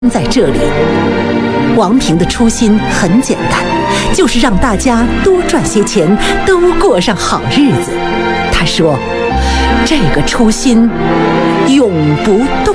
在这里，王平的初心很简单，就是让大家多赚些钱，都过上好日子。他说，这个初心永不动。